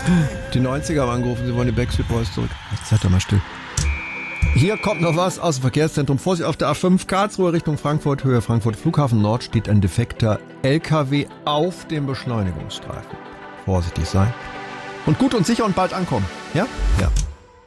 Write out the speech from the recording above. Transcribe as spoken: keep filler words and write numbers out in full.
Die neunziger haben angerufen, sie wollen die Backstreet Boys zurück. Jetzt seid doch mal still. Hier kommt noch was aus dem Verkehrszentrum. Vorsicht auf der A fünf Karlsruhe Richtung Frankfurt, Höhe Frankfurt Flughafen Nord steht ein defekter L K W auf dem Beschleunigungsstreifen. Vorsichtig sein. Und gut und sicher und bald ankommen. Ja? Ja.